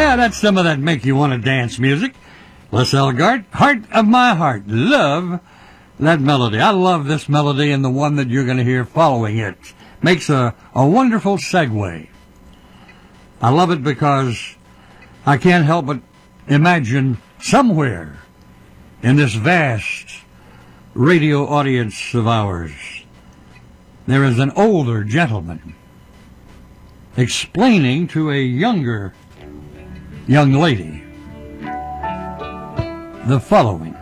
Yeah, that's some of that make you want to dance music. Les Elgart, Heart of My Heart. Love that melody. I love this melody, and the one that you're going to hear following it makes a wonderful segue. I love it because I can't help but imagine somewhere in this vast radio audience of ours, there is an older gentleman explaining to a younger young lady the following.